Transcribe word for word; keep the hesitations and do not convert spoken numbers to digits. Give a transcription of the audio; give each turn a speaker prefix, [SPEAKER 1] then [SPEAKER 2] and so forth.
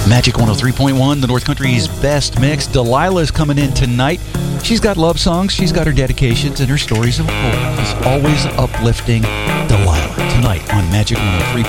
[SPEAKER 1] Magic one oh three point one, the North Country's best mix. Delilah's coming in tonight. She's got love songs, she's got her dedications, and her stories of hope. She's always uplifting. Delilah tonight on Magic one oh three